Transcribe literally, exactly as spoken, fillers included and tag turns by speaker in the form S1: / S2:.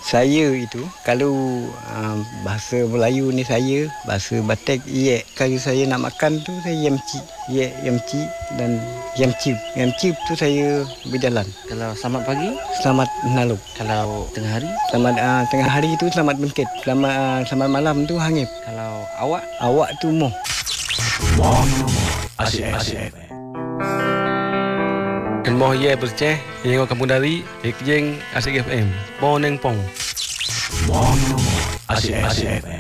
S1: Saya itu kalau uh, bahasa Melayu ni saya, bahasa Batak ye, kalau saya nak makan tu saya yamci, ye yamci dan yamci. Yamci tu saya berjalan.
S2: Kalau selamat pagi,
S1: selamat naluk.
S2: Kalau tengah hari,
S1: selamat uh, tengah hari itu selamat bengket. Selamat uh, selamat malam tu hangip.
S2: Kalau awak,
S1: awak tu moh.
S3: Moh Asyik Asyik.
S4: Moh ye berceh, yang kampung dari, Ekjeng Asyik F M. Boneng pong.
S3: Moh Asyik Asyik.